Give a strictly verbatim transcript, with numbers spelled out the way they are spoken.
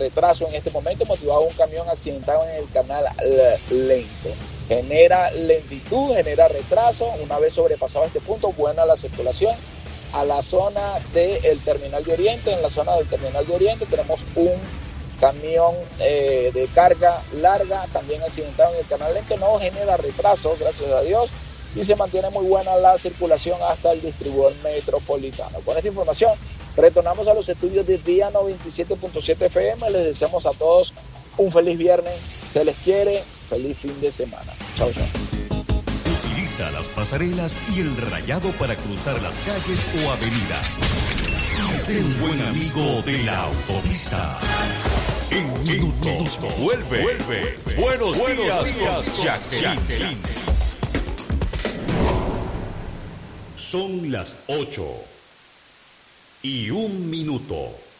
retraso en este momento, motivado a un camión accidentado en el canal lento. Genera lentitud, genera retraso. Una vez sobrepasado este punto, buena la circulación a la zona del Terminal de Oriente. En la zona del Terminal de Oriente tenemos un camión eh, de carga larga, también accidentado en el canal lento. No genera retraso, gracias a Dios, y se mantiene muy buena la circulación hasta el distribuidor metropolitano. Con esta información retornamos a los estudios de Día noventa y siete punto siete F M. Les deseamos a todos un feliz viernes, se les quiere, feliz fin de semana. Chao, chao. Utiliza las pasarelas y el rayado para cruzar las calles o avenidas. Y sé un buen amigo de la autopista. En minutos vuelve, vuelve. Buenos, Buenos días, días Jacqueline. Son las ocho y un minuto.